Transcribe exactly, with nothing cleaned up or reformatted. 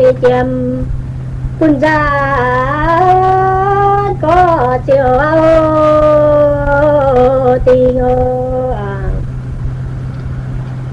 chìm quân gia có chiều âu tình ơi